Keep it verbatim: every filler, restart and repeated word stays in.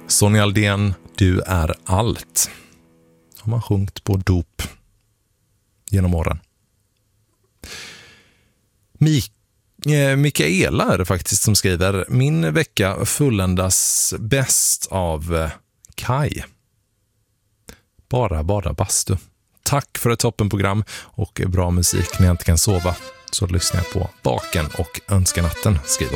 Sonja Aldén, du är allt. Har man sjungit på dop genom åren. Mik- eh, Mikaela är det faktiskt som skriver: min vecka fulländas bäst av eh, Kai. Bara, bara bastu. Tack för ett toppenprogram och bra musik när jag inte kan sova. Så lyssnar jag på Baken och Önskanatten, skriver